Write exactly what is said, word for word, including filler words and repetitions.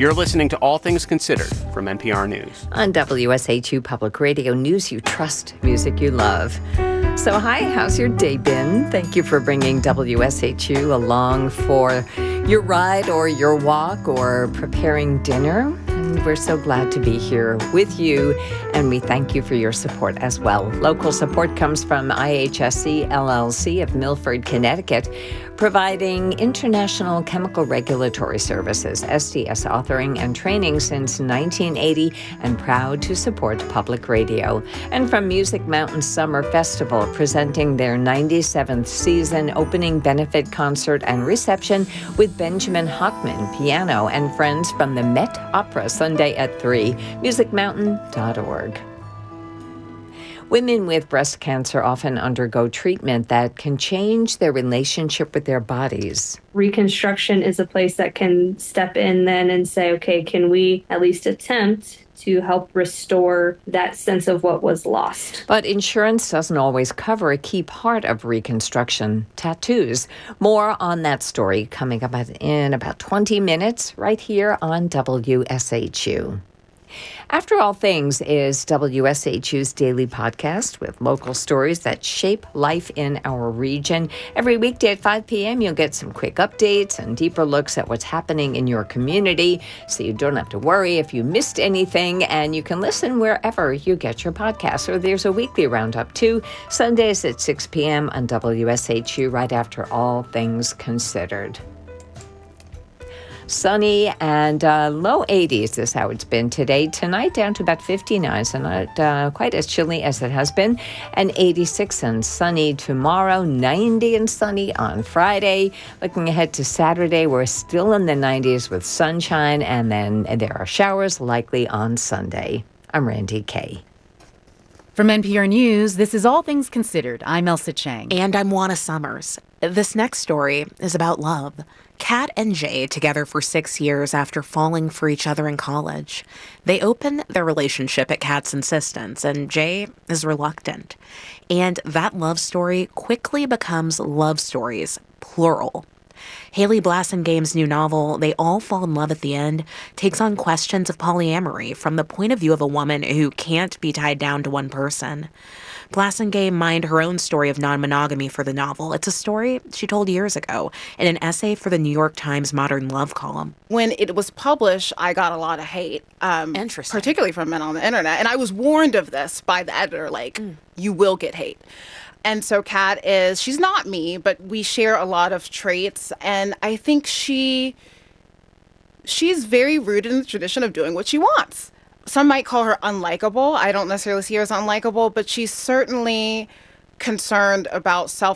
You're listening to All Things Considered from N P R News. On W S H U Public Radio, news you trust, music you love. So hi, how's your day been? Thank you for bringing W S H U along for your ride or your walk or preparing dinner. And we're so glad to be here with you, and we thank you for your support as well. Local support comes from I H S C L L C of Milford, Connecticut, providing international chemical regulatory services, S D S authoring and training since nineteen eighty, and proud to support public radio. And from Music Mountain Summer Festival, presenting their ninety-seventh season opening benefit concert and reception with Benjamin Hockman, piano, and friends from the Met Opera Sunday at three, music mountain dot org. Women with breast cancer often undergo treatment that can change their relationship with their bodies. Reconstruction is a place that can step in then and say, okay, can we at least attempt to help restore that sense of what was lost? But insurance doesn't always cover a key part of reconstruction, tattoos. More on that story coming up in about twenty minutes right here on W S H U. After All Things is W S H U's daily podcast with local stories that shape life in our region. Every weekday at five p.m., you'll get some quick updates and deeper looks at what's happening in your community, so you don't have to worry if you missed anything, and you can listen wherever you get your podcasts. Or there's a weekly roundup, too, Sundays at six p.m. on W S H U, right after All Things Considered. Sunny and uh, low eighties is how it's been today. Tonight down to about fifty-nine, so not uh, quite as chilly as it has been. And eighty-six and sunny tomorrow, ninety and sunny on Friday. Looking ahead to Saturday, we're still in the nineties with sunshine, and then there are showers likely on Sunday. I'm Randy Kay. From N P R News, this is All Things Considered. I'm Elsa Chang. And I'm Juana Summers. This next story is about love. Kat and Jay together for six years after falling for each other in college. They open their relationship at Kat's insistence, and Jay is reluctant. And that love story quickly becomes love stories, plural. Haley Blassingame's new novel, They All Fall in Love at the End, takes on questions of polyamory from the point of view of a woman who can't be tied down to one person. Blassingame mined her own story of non-monogamy for the novel. It's a story she told years ago in an essay for the New York Times Modern Love column. When it was published, I got a lot of hate, um, Interesting. particularly from men on the internet. And I was warned of this by the editor, like, mm. you will get hate. And so Kat is, she's not me, but we share a lot of traits. And I think she, she's very rooted in the tradition of doing what she wants. Some might call her unlikable. I don't necessarily see her as unlikable, but she's certainly concerned about self